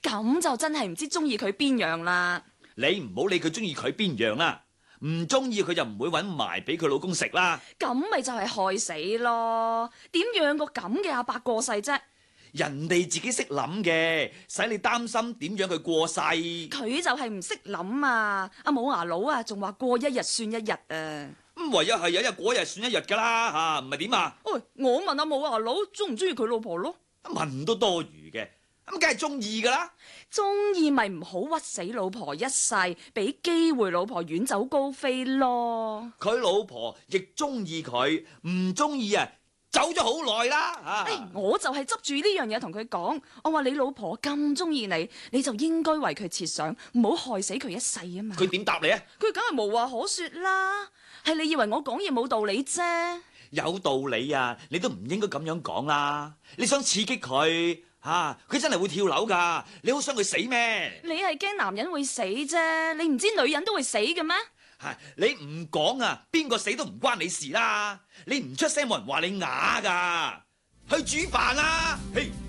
咁就真係唔知中意佢邊樣啦。 你唔好理佢中意佢邊樣啦，唔中意佢就唔會搵埋俾佢老公食啦。 咁咪就係害死咯。點養個咁嘅阿伯過世啫？ 人哋自己識諗嘅，使你擔心點樣佢過世？ 佢就係唔識諗啊！阿冇牙佬啊，仲話過一日算一日啊！ 咁唯有係有一日過一日算一日噶啦吓，唔係點啊？ 喂，我問阿冇牙佬中唔中意佢老婆咯？ 問都多餘嘅，咁梗係中意噶啦。 中意咪唔好屈死老婆一世，俾機會老婆遠走高飛咯。 佢老婆亦中意佢，唔中意啊，走咗好耐啦吓。 我就係執住呢樣嘢同佢講，我話你老婆咁中意你，你就應該為佢設想，唔好害死佢一世啊嘛。 佢點答你啊？ 佢梗係無話可說啦。係你以為我講嘢冇道理啫？ 有道理啊，你都唔應該咁樣講啦。你想刺激佢吓，佢真係會跳樓噶。你好想佢死咩？ 你係驚男人會死啫，你唔知女人都會死嘅咩？ 你唔講啊，邊個死都唔關你事啦。你唔出聲，冇人話你啞噶。去煮飯啦，嘿。